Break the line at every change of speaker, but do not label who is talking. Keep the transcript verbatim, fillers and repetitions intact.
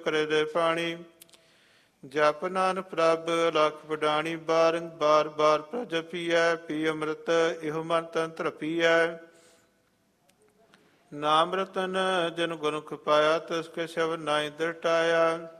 ਕਰੇ ਦੇ ਪਾਣੀ। ਜਪ ਨਾਨਕ ਪ੍ਰਭ ਲਖ ਵਡਾਣੀ, ਬਾਰੰਗ ਬਾਰ ਬਾਰ ਪ੍ਰਜਪੀਐ। ਪੀ ਅੰਮ੍ਰਿਤ ਇਹੋ ਮਨ ਤਨ ਧਰਪੀਐ। ਨਾਮ ਰਤਨ ਜਨ ਗੁਣ ਖਪਾਇਆ, ਤਿਸ ਕੇ ਸ਼ਬਦ ਨਾਹੀ ਦਰਟਾਇਆ।